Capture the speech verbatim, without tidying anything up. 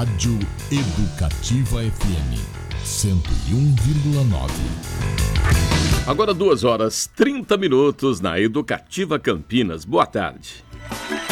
Rádio Educativa F M cento e um vírgula nove. Agora duas horas trinta minutos na Educativa Campinas. Boa tarde.